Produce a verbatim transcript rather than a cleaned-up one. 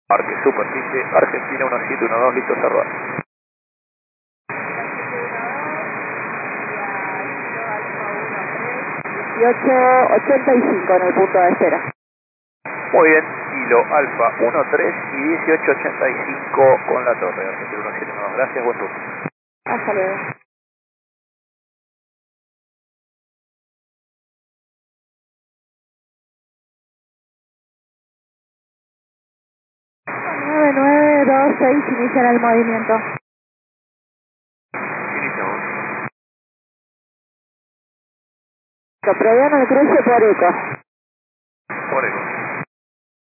Parque Superficie, Argentina uno siete uno dos, listo, cerrado. dieciocho ochenta y cinco en el punto de espera. Muy bien, Kilo Alfa uno tres y dieciocho ochenta y cinco con la torre, Argentina uno siete uno dos, gracias, buen turno. Hasta luego. nueve nueve dos seis, inician el movimiento. Iniciamos. Previano el cruce por eco. Por eso.